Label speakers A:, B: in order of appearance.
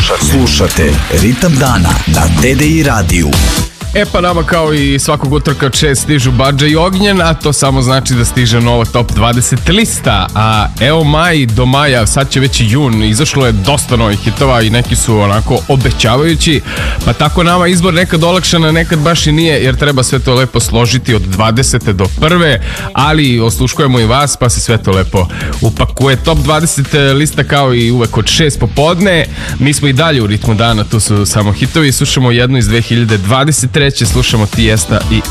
A: Slušate Ritam dana na TDI radiju.
B: E pa nama kao i svakog utorka od 6 stižu Badža i Ognjen, a to samo znači da stiže nova top 20 lista. A evo maj do maja, sad će već i jun, izašlo je dosta novih hitova i neki su onako obećavajući, pa tako nama izbor nekad olakšana, nekad baš i nije, jer treba sve to lepo složiti od 20. do 1. Ali osluškujemo i vas, pa se sve to lepo upakuje. Top 20 lista kao i uvek od 6 popodne. Mi smo i dalje u ritmu dana, tu su samo hitovi. Slušamo jednu iz 2023. Slušamo Tiesta i